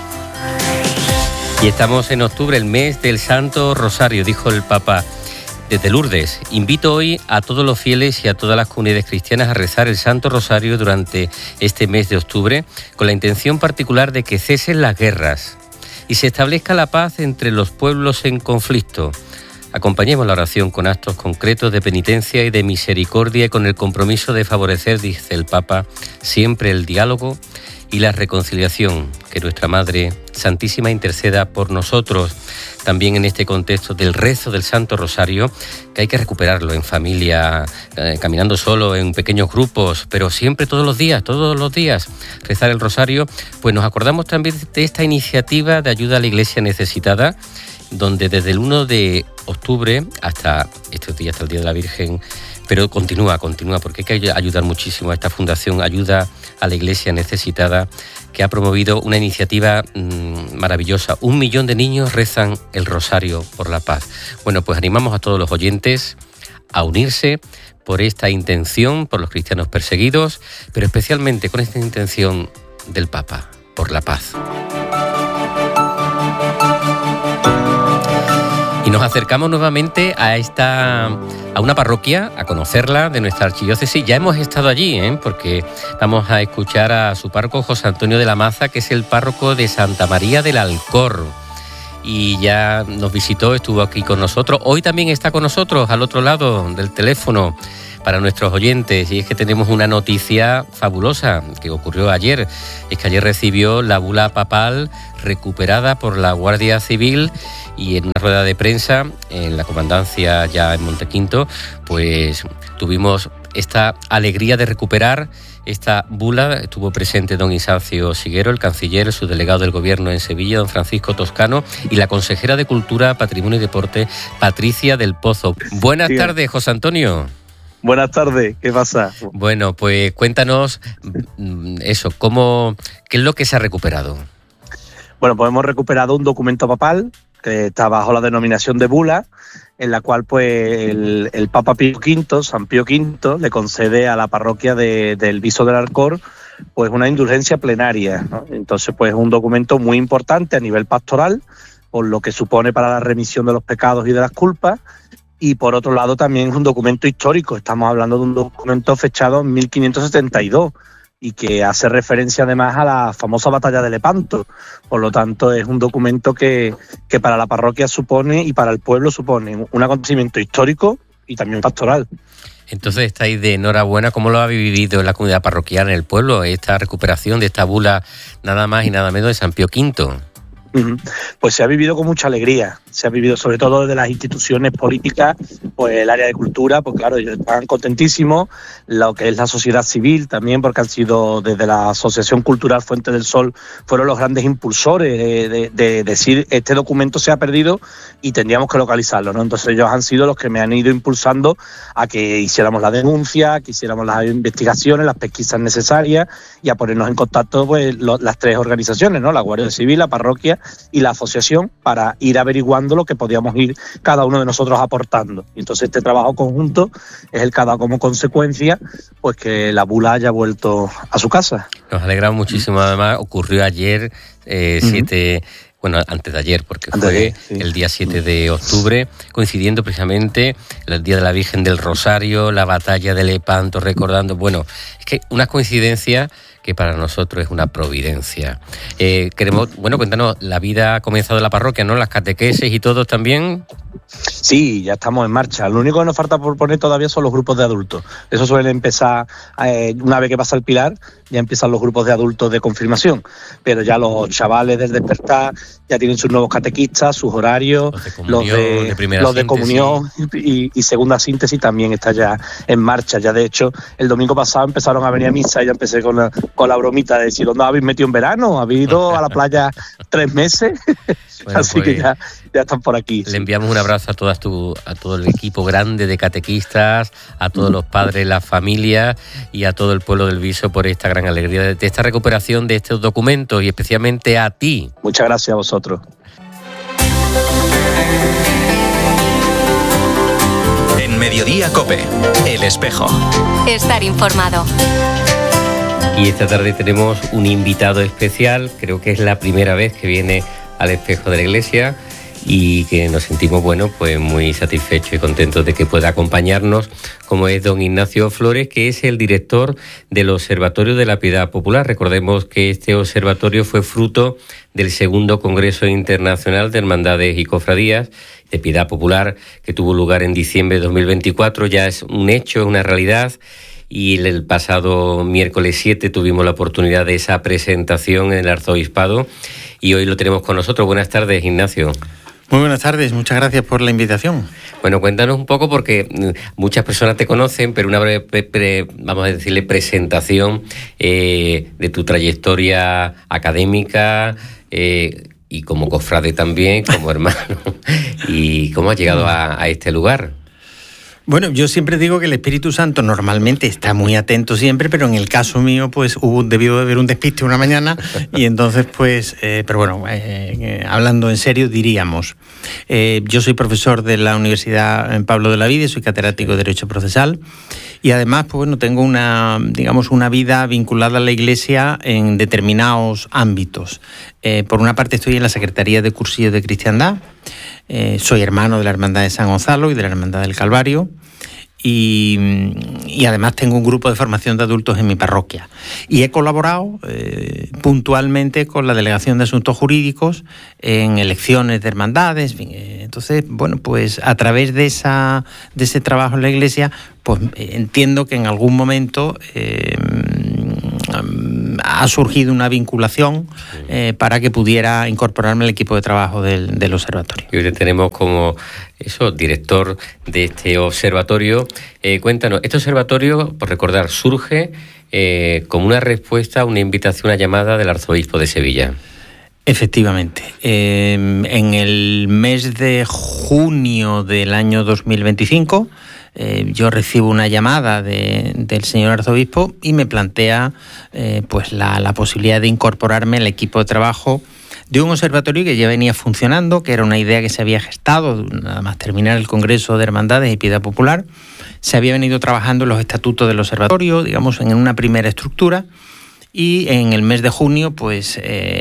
Y estamos en octubre, el mes del Santo Rosario, dijo el Papa. Desde Lourdes, invito hoy a todos los fieles y a todas las comunidades cristianas a rezar el Santo Rosario durante este mes de octubre, con la intención particular de que cesen las guerras y se establezca la paz entre los pueblos en conflicto. Acompañemos la oración con actos concretos de penitencia y de misericordia y con el compromiso de favorecer, dice el Papa, siempre el diálogo y la reconciliación. Que nuestra Madre Santísima interceda por nosotros. También en este contexto del rezo del Santo Rosario, que hay que recuperarlo en familia, caminando solo, en pequeños grupos, pero siempre todos los días, rezar el Rosario. Pues nos acordamos también de esta iniciativa de ayuda a la Iglesia necesitada, donde desde el 1 de octubre hasta estos días, hasta el Día de la Virgen, pero continúa, porque hay que ayudar muchísimo a esta fundación, ayuda a la Iglesia necesitada, que ha promovido una iniciativa maravillosa. 1 millón de niños rezan el rosario por la paz. Bueno, pues animamos a todos los oyentes a unirse por esta intención, por los cristianos perseguidos, pero especialmente con esta intención del Papa, por la paz. Y nos acercamos nuevamente a una parroquia, a conocerla, de nuestra archidiócesis. Ya hemos estado allí, porque vamos a escuchar a su párroco, José Antonio de la Maza, que es el párroco de Santa María del Alcor. Y ya nos visitó, estuvo aquí con nosotros. Hoy también está con nosotros, al otro lado del teléfono, para nuestros oyentes. Y es que tenemos una noticia fabulosa que ocurrió ayer. Es que ayer recibió la bula papal recuperada por la Guardia Civil, y en una rueda de prensa en la comandancia ya en Montequinto, pues tuvimos esta alegría de recuperar esta bula. Estuvo presente don Ignacio Siguero, el canciller, su delegado del gobierno en Sevilla, don Francisco Toscano, y la consejera de Cultura, Patrimonio y Deporte, Patricia del Pozo. Buenas tardes, José Antonio. Buenas tardes, ¿qué pasa? Bueno, pues cuéntanos eso, ¿qué es lo que se ha recuperado? Bueno, pues hemos recuperado un documento papal que está bajo la denominación de bula, en la cual pues el Papa Pío V, San Pío V, le concede a la parroquia del Viso del Alcor pues una indulgencia plenaria, ¿no? Entonces pues es un documento muy importante a nivel pastoral, por lo que supone para la remisión de los pecados y de las culpas, y por otro lado también es un documento histórico. Estamos hablando de un documento fechado en 1572 y que hace referencia además a la famosa batalla de Lepanto. Por lo tanto, es un documento que para la parroquia supone, y para el pueblo supone, un acontecimiento histórico y también pastoral. Entonces estáis de enhorabuena. ¿Cómo lo ha vivido en la comunidad parroquial, en el pueblo, esta recuperación de esta bula nada más y nada menos de San Pío V? Pues se ha vivido con mucha alegría, se ha vivido sobre todo desde las instituciones políticas, pues el área de cultura, pues claro, ellos están contentísimos, lo que es la sociedad civil también, porque han sido desde la Asociación Cultural Fuente del Sol, fueron los grandes impulsores de decir este documento se ha perdido y tendríamos que localizarlo, ¿no? Entonces ellos han sido los que me han ido impulsando a que hiciéramos la denuncia, que hiciéramos las investigaciones, las pesquisas necesarias y a ponernos en contacto pues las tres organizaciones, ¿no? La Guardia Civil, la parroquia y la asociación, para ir averiguando lo que podíamos ir cada uno de nosotros aportando. Y entonces este trabajo conjunto es el que ha dado como consecuencia pues que la bula haya vuelto a su casa. Nos alegra muchísimo. Además ocurrió ayer, antes de ayer, porque fue el día 7 de octubre, coincidiendo precisamente el Día de la Virgen del Rosario, la batalla de Lepanto, recordando, es que una coincidencia que para nosotros es una providencia. Cuéntanos, la vida ha comenzado en la parroquia, ¿no? Las catequesis y todo también. Sí, ya estamos en marcha. Lo único que nos falta por poner todavía son los grupos de adultos. Eso suele empezar, una vez que pasa el Pilar, ya empiezan los grupos de adultos de confirmación. Pero ya los chavales del despertar ya tienen sus nuevos catequistas, sus horarios, los de comunión y segunda síntesis también está ya en marcha. Ya de hecho, el domingo pasado empezaron a venir a misa y ya empecé con la bromita de decir, ¿dónde habéis metido en verano? ¿Habéis ido a la playa 3 meses? Así que ya están por aquí. Le enviamos un abrazo a todo el equipo grande de catequistas, a todos los padres, las familias y a todo el pueblo del Viso por esta gran alegría de esta recuperación de estos documentos, y especialmente a ti. Muchas gracias a vosotros. En Mediodía COPE, El Espejo. Estar informado. Y esta tarde tenemos un invitado especial, creo que es la primera vez que viene al Espejo de la Iglesia, y que nos sentimos muy satisfechos y contentos de que pueda acompañarnos, como es don Ignacio Flores, que es el director del Observatorio de la Piedad Popular. Recordemos que este observatorio fue fruto del segundo Congreso Internacional de Hermandades y Cofradías de Piedad Popular, que tuvo lugar en diciembre de 2024. Ya es un hecho, es una realidad. Y el pasado miércoles 7 tuvimos la oportunidad de esa presentación en el Arzobispado, y hoy lo tenemos con nosotros. Buenas tardes, Ignacio. Muy buenas tardes, muchas gracias por la invitación. Bueno, cuéntanos un poco, porque muchas personas te conocen, pero una breve, vamos a decirle, presentación de tu trayectoria académica, y como cofrade también, como hermano. ¿Y cómo has llegado a este lugar? Bueno, yo siempre digo que el Espíritu Santo normalmente está muy atento siempre, pero en el caso mío, pues debió de haber un despiste una mañana y entonces, pues, pero bueno, hablando en serio, diríamos, yo soy profesor de la Universidad Pablo de Olavide, soy catedrático de Derecho Procesal y además, pues bueno, tengo una vida vinculada a la Iglesia en determinados ámbitos. Por una parte estoy en la Secretaría de Cursillos de Cristiandad. Soy hermano de la Hermandad de San Gonzalo y de la Hermandad del Calvario y además tengo un grupo de formación de adultos en mi parroquia y he colaborado puntualmente con la Delegación de Asuntos Jurídicos en elecciones de hermandades. Entonces, bueno, pues a través de ese trabajo en la Iglesia, pues entiendo que en algún momento ha surgido una vinculación para que pudiera incorporarme al equipo de trabajo del observatorio. Y hoy le tenemos como director de este observatorio. Cuéntanos, este observatorio, por recordar, surge como una respuesta a una invitación, una llamada del arzobispo de Sevilla. Efectivamente. En el mes de junio del año 2025... yo recibo una llamada del señor arzobispo y me plantea pues la posibilidad de incorporarme al equipo de trabajo de un observatorio que ya venía funcionando, que era una idea que se había gestado, nada más terminar el Congreso de Hermandades y Piedad Popular. Se había venido trabajando en los estatutos del observatorio, digamos, en una primera estructura. Y en el mes de junio, pues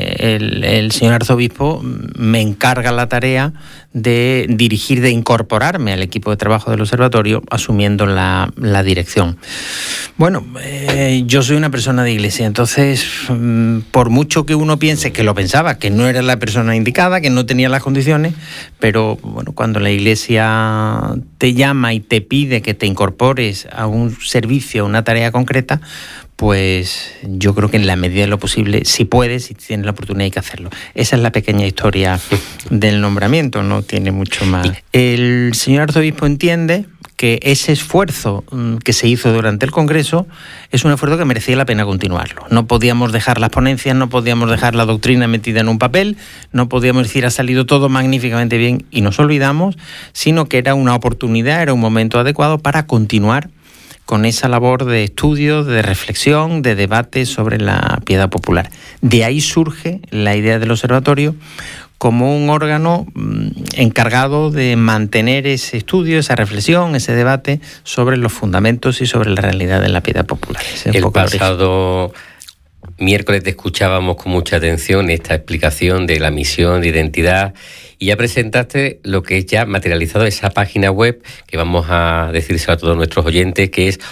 el señor arzobispo me encarga la tarea de dirigir, de incorporarme al equipo de trabajo del observatorio, asumiendo la dirección. Bueno, yo soy una persona de Iglesia, entonces, por mucho que uno piense, que lo pensaba, que no era la persona indicada, que no tenía las condiciones, pero bueno, cuando la Iglesia te llama y te pide que te incorpores a un servicio, a una tarea concreta, pues yo creo que en la medida de lo posible, si puedes, si tienes la oportunidad, hay que hacerlo. Esa es la pequeña historia del nombramiento, no tiene mucho más. El señor arzobispo entiende que ese esfuerzo que se hizo durante el Congreso es un esfuerzo que merecía la pena continuarlo. No podíamos dejar las ponencias, no podíamos dejar la doctrina metida en un papel, no podíamos decir ha salido todo magníficamente bien y nos olvidamos, sino que era una oportunidad, era un momento adecuado para continuar con esa labor de estudio, de reflexión, de debate sobre la piedad popular. De ahí surge la idea del observatorio como un órgano encargado de mantener ese estudio, esa reflexión, ese debate sobre los fundamentos y sobre la realidad de la piedad popular. El pasado miércoles te escuchábamos con mucha atención esta explicación de la misión, de identidad, y ya presentaste lo que es ya materializado esa página web que vamos a decírselo a todos nuestros oyentes, que es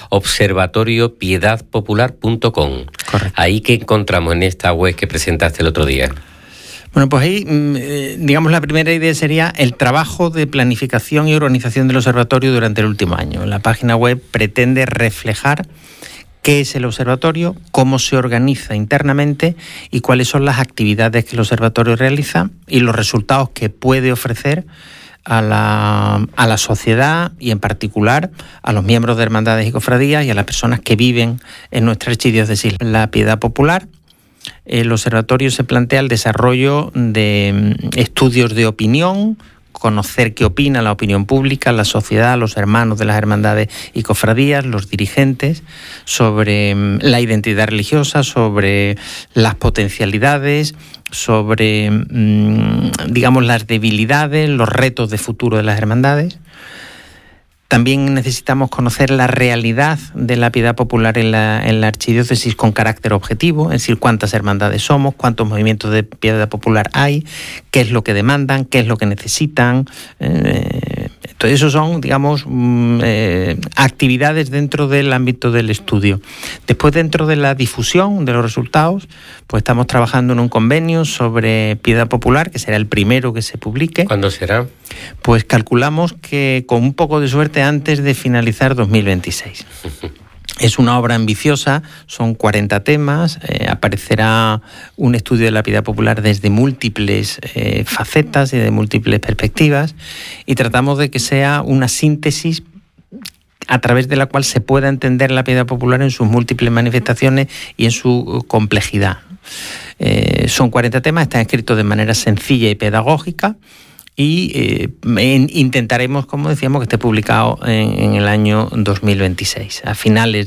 observatoriopiedadpopular.com. Correcto. Ahí que encontramos en esta web que presentaste el otro día. Bueno, pues ahí, digamos, la primera idea sería el trabajo de planificación y organización del observatorio durante el último año. La página web pretende reflejar qué es el observatorio, cómo se organiza internamente y cuáles son las actividades que el observatorio realiza y los resultados que puede ofrecer a la sociedad y en particular a los miembros de hermandades y cofradías y a las personas que viven en nuestra archidiócesis. La piedad popular, el observatorio se plantea el desarrollo de estudios de opinión, conocer qué opina la opinión pública, la sociedad, los hermanos de las hermandades y cofradías, los dirigentes, sobre la identidad religiosa, sobre las potencialidades, sobre, digamos, las debilidades, los retos de futuro de las hermandades. También necesitamos conocer la realidad de la piedad popular en la archidiócesis con carácter objetivo, es decir, cuántas hermandades somos, cuántos movimientos de piedad popular hay, qué es lo que demandan, qué es lo que necesitan. Todo eso son, digamos, actividades dentro del ámbito del estudio. Después, dentro de la difusión de los resultados, pues estamos trabajando en un convenio sobre piedad popular, que será el primero que se publique. ¿Cuándo será? Pues calculamos que con un poco de suerte antes de finalizar 2026. Es una obra ambiciosa, son 40 temas, aparecerá un estudio de la piedad popular desde múltiples facetas y de múltiples perspectivas y tratamos de que sea una síntesis a través de la cual se pueda entender la piedad popular en sus múltiples manifestaciones y en su complejidad. Son 40 temas, están escritos de manera sencilla y pedagógica y intentaremos, como decíamos, que esté publicado en el año 2026, a finales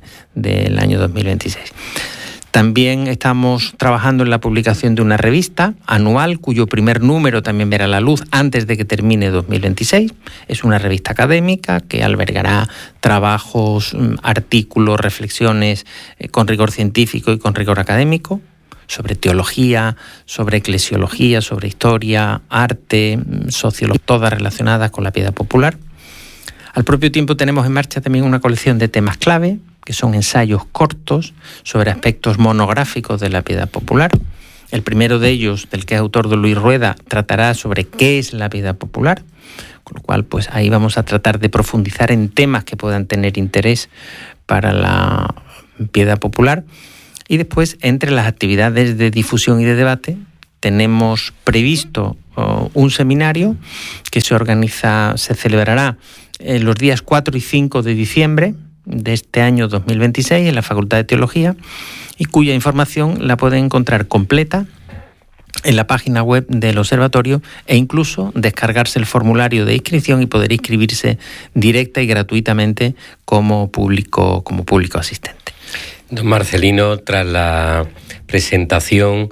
del año 2026. También estamos trabajando en la publicación de una revista anual cuyo primer número también verá la luz antes de que termine 2026. Es una revista académica que albergará trabajos, artículos, reflexiones con rigor científico y con rigor académico sobre teología, sobre eclesiología, sobre historia, arte, sociología, todas relacionadas con la piedad popular. Al propio tiempo tenemos en marcha también una colección de temas clave, que son ensayos cortos sobre aspectos monográficos de la piedad popular. El primero de ellos, del que es autor don Luis Rueda, tratará sobre qué es la piedad popular, con lo cual pues ahí vamos a tratar de profundizar en temas que puedan tener interés para la piedad popular. Y después, entre las actividades de difusión y de debate, tenemos previsto un seminario que se celebrará los días 4 y 5 de diciembre de este año 2026 en la Facultad de Teología, y cuya información la pueden encontrar completa en la página web del observatorio e incluso descargarse el formulario de inscripción y poder inscribirse directa y gratuitamente como público asistente. Don Marcelino, tras la presentación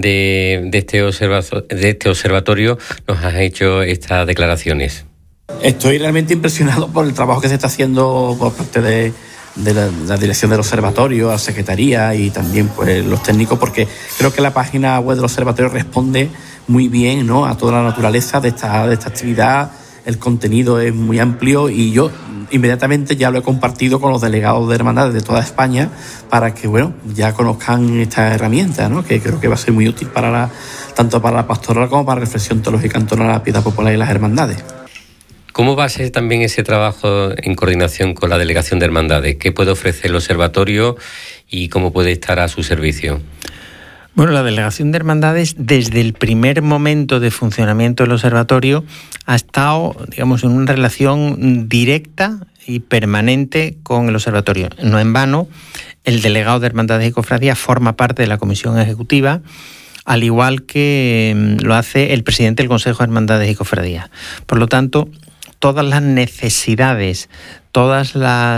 de este observatorio, nos has hecho estas declaraciones. Estoy realmente impresionado por el trabajo que se está haciendo por parte de la dirección del observatorio, la secretaría y también pues los técnicos, porque creo que la página web del observatorio responde muy bien, ¿no?, a toda la naturaleza de esta actividad. El contenido es muy amplio y yo inmediatamente ya lo he compartido con los delegados de hermandades de toda España para que, bueno, ya conozcan esta herramienta, ¿no?, que creo que va a ser muy útil tanto para la pastoral como para la reflexión teológica en torno a la piedad popular y las hermandades. ¿Cómo va a ser también ese trabajo en coordinación con la Delegación de Hermandades? ¿Qué puede ofrecer el observatorio y cómo puede estar a su servicio? Bueno, la Delegación de Hermandades, desde el primer momento de funcionamiento del observatorio, ha estado, digamos, en una relación directa y permanente con el observatorio. No en vano, el delegado de Hermandades y Cofradías forma parte de la comisión ejecutiva, al igual que lo hace el presidente del Consejo de Hermandades y Cofradías. Por lo tanto, todas las necesidades, todos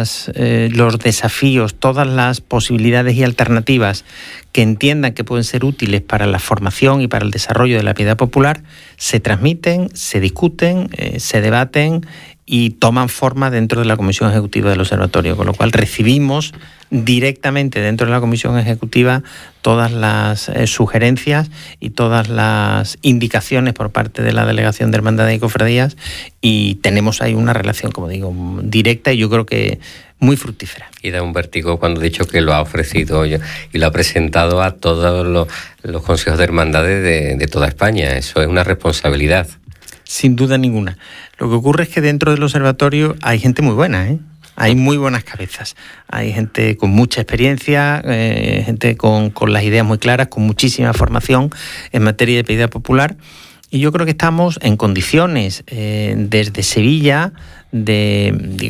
los desafíos, todas las posibilidades y alternativas que entiendan que pueden ser útiles para la formación y para el desarrollo de la piedad popular, se transmiten, se discuten, se debaten y toman forma dentro de la Comisión Ejecutiva del Observatorio, con lo cual recibimos directamente dentro de la Comisión Ejecutiva todas las sugerencias y todas las indicaciones por parte de la Delegación de Hermandades y Cofradías, y tenemos ahí una relación, como digo, directa y yo creo que muy fructífera. Y da un vértigo cuando he dicho que lo ha ofrecido y lo ha presentado a todos los consejos de hermandades de toda España. Eso es una responsabilidad. Sin duda ninguna. Lo que ocurre es que dentro del observatorio hay gente muy buena, ¿eh? Hay muy buenas cabezas. Hay gente con mucha experiencia, gente con las ideas muy claras, con muchísima formación en materia de piedad popular. Y yo creo que estamos en condiciones, desde Sevilla, de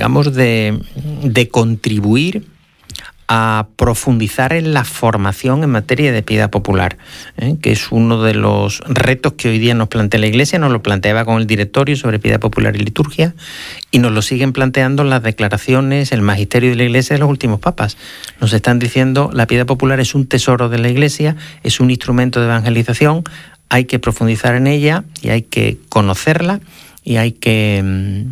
contribuir a profundizar en la formación en materia de piedad popular, que es uno de los retos que hoy día nos plantea la Iglesia. Nos lo planteaba con el directorio sobre piedad popular y liturgia, y nos lo siguen planteando las declaraciones, el magisterio de la Iglesia de los últimos papas. Nos están diciendo la piedad popular es un tesoro de la Iglesia, es un instrumento de evangelización, hay que profundizar en ella y hay que conocerla y hay que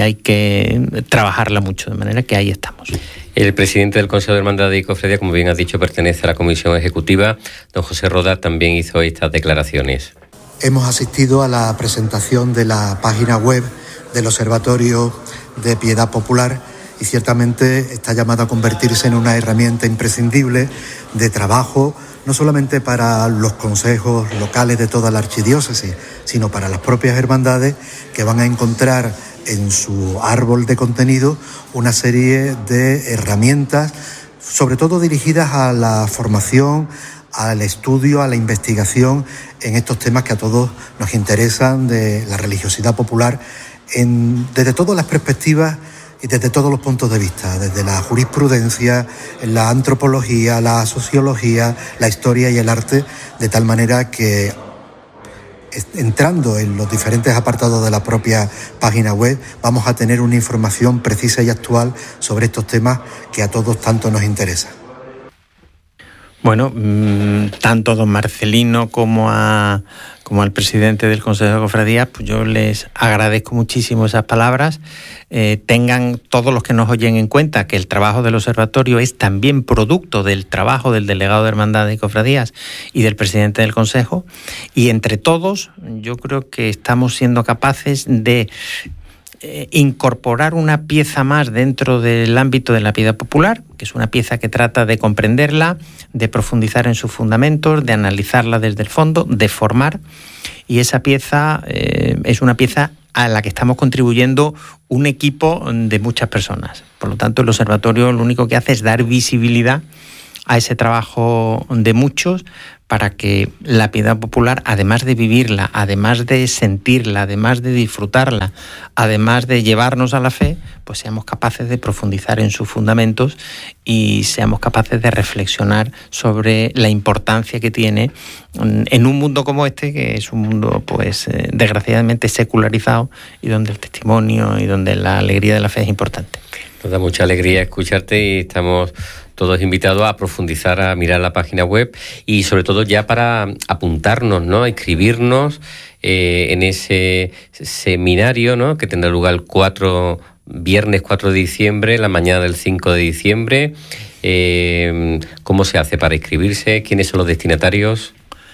trabajarla mucho, de manera que ahí estamos. El presidente del Consejo de Hermandades y Cofradías, como bien has dicho, pertenece a la Comisión Ejecutiva. Don José Roda también hizo estas declaraciones. Hemos asistido a la presentación de la página web del Observatorio de Piedad Popular y ciertamente está llamada a convertirse en una herramienta imprescindible de trabajo, no solamente para los consejos locales de toda la archidiócesis, sino para las propias hermandades, que van a encontrar en su árbol de contenido una serie de herramientas, sobre todo dirigidas a la formación, al estudio, a la investigación en estos temas que a todos nos interesan, de la religiosidad popular, desde todas las perspectivas y desde todos los puntos de vista, desde la jurisprudencia, la antropología, la sociología, la historia y el arte, de tal manera que entrando en los diferentes apartados de la propia página web vamos a tener una información precisa y actual sobre estos temas que a todos tanto nos interesan. Bueno, tanto a don Marcelino como al presidente del Consejo de Cofradías, pues yo les agradezco muchísimo esas palabras. Tengan todos los que nos oyen en cuenta que el trabajo del observatorio es también producto del trabajo del delegado de Hermandades y Cofradías y del presidente del Consejo, y entre todos yo creo que estamos siendo capaces de incorporar una pieza más dentro del ámbito de la piedad popular, que es una pieza que trata de comprenderla, de profundizar en sus fundamentos, de analizarla desde el fondo, de formar, y esa pieza es una pieza a la que estamos contribuyendo un equipo de muchas personas. Por lo tanto, el observatorio lo único que hace es dar visibilidad a ese trabajo de muchos, para que la piedad popular, además de vivirla, además de sentirla, además de disfrutarla, además de llevarnos a la fe, pues seamos capaces de profundizar en sus fundamentos y seamos capaces de reflexionar sobre la importancia que tiene en un mundo como este, que es un mundo pues desgraciadamente secularizado, y donde el testimonio y donde la alegría de la fe es importante. Nos da mucha alegría escucharte y estamos todos invitados a profundizar, a mirar la página web y sobre todo ya para apuntarnos, ¿no?, a inscribirnos en ese seminario, ¿no?, que tendrá lugar el viernes 4 de diciembre, la mañana del 5 de diciembre. ¿Cómo se hace para inscribirse? ¿Quiénes son los destinatarios?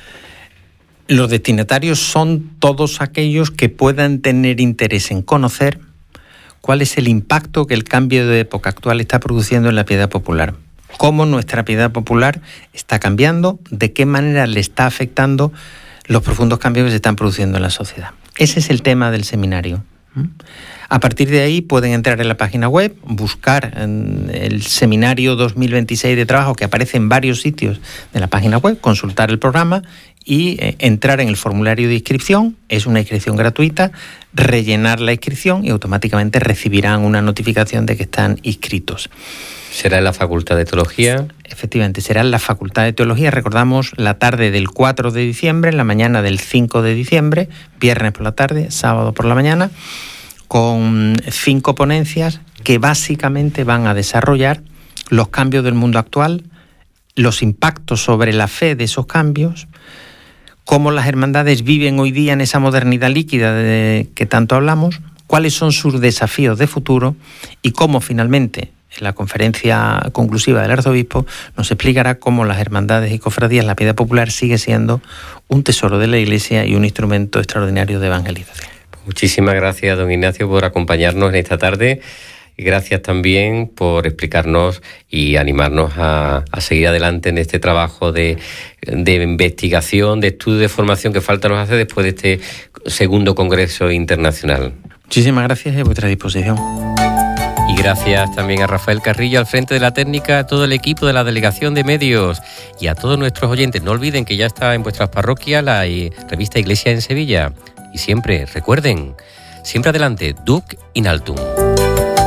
Los destinatarios son todos aquellos que puedan tener interés en conocer cuál es el impacto que el cambio de época actual está produciendo en la piedad popular. Cómo nuestra piedad popular está cambiando, de qué manera le está afectando los profundos cambios que se están produciendo en la sociedad. Ese es el tema del seminario. A partir de ahí pueden entrar en la página web, buscar el seminario 2026 de trabajo, que aparece en varios sitios de la página web, consultar el programa y entrar en el formulario de inscripción. Es una inscripción gratuita, rellenar la inscripción y automáticamente recibirán una notificación de que están inscritos. ¿Será en la Facultad de Teología? Efectivamente, será en la Facultad de Teología. Recordamos, la tarde del 4 de diciembre, la mañana del 5 de diciembre, viernes por la tarde, sábado por la mañana, con 5 ponencias que básicamente van a desarrollar los cambios del mundo actual, los impactos sobre la fe de esos cambios, cómo las hermandades viven hoy día en esa modernidad líquida de que tanto hablamos, cuáles son sus desafíos de futuro y cómo finalmente, en la conferencia conclusiva del arzobispo, nos explicará cómo las hermandades y cofradías, la piedad popular, sigue siendo un tesoro de la Iglesia y un instrumento extraordinario de evangelización. Muchísimas gracias, don Ignacio, por acompañarnos en esta tarde. Y gracias también por explicarnos y animarnos a seguir adelante en este trabajo de investigación, de estudio, de formación que falta nos hace después de este segundo Congreso Internacional. Muchísimas gracias y a vuestra disposición. Y gracias también a Rafael Carrillo al frente de la técnica, a todo el equipo de la Delegación de Medios y a todos nuestros oyentes. No olviden que ya está en vuestras parroquias la revista Iglesia en Sevilla. Y siempre, recuerden, siempre adelante, Duc in altum.